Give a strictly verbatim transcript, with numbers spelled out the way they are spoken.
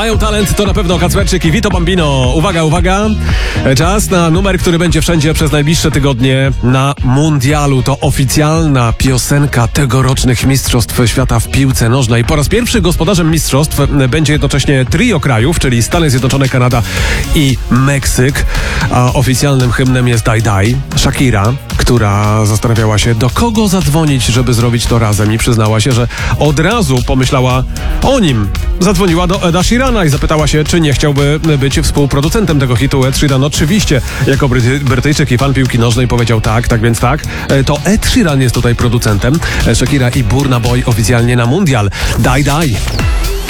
Mają talent, to na pewno Kacperczyk i Vito Bambino. Uwaga, uwaga. Czas na numer, który będzie wszędzie przez najbliższe tygodnie na mundialu. To oficjalna piosenka tegorocznych Mistrzostw Świata w piłce nożnej. Po raz pierwszy gospodarzem mistrzostw będzie jednocześnie trio krajów, czyli Stany Zjednoczone, Kanada i Meksyk. A oficjalnym hymnem jest Die Die. Shakira, która zastanawiała się, do kogo zadzwonić, żeby zrobić to razem, i przyznała się, że od razu pomyślała o nim. Zadzwoniła do Eda Sheerana i zapytała się, czy nie chciałby być współproducentem tego hitu. Ed Sheeran oczywiście, jako Bryty- Brytyjczyk i fan piłki nożnej, powiedział tak, tak więc tak. To Ed Sheeran jest tutaj producentem. Shakira i Burna Boy oficjalnie na mundial. Die Die.